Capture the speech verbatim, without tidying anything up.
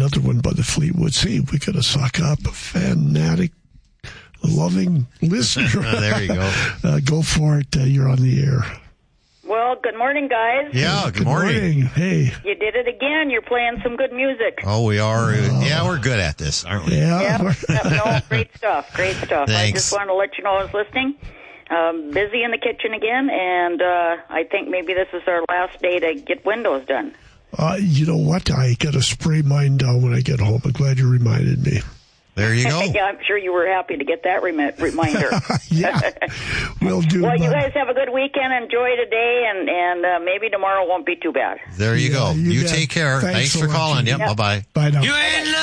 another one by the Fleetwood. See, we got to suck up a fanatic, loving listener. There you go. uh, go for it. Uh, you're on the air. Well, good morning, guys. Yeah, good, Good morning. morning. Hey. You did it again. You're playing some good music. Oh, we are. Yeah, we're good at this, aren't we? Yeah. Yeah, yeah, no, great stuff. Great stuff. I Thanks. just wanted to let you know I was listening. Um, busy in the kitchen again, and uh, I think maybe this is our last day to get windows done. Uh, you know what? I got to spray mine down when I get home. I'm glad you reminded me. There you go. Yeah, I'm sure you were happy to get that remi- reminder. Yeah. We'll do Well, you my- guys have a good weekend. Enjoy today, and, and uh, maybe tomorrow won't be too bad. There you Yeah, go. you You bet. take care. Thanks Thanks so for much. calling. Yep, Yep. bye-bye. Bye now. You ain't